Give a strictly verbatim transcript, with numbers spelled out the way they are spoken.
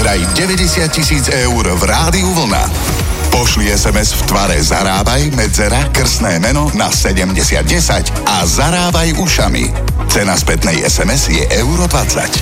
vyhraj deväťdesiat tisíc eur v Rádiu Vlna. Pošli es em es v tvare Zarábaj, medzera, krstné meno na sedemdesiat desať a zarábaj ušami. Cena spätnej es em es je euro dvadsať.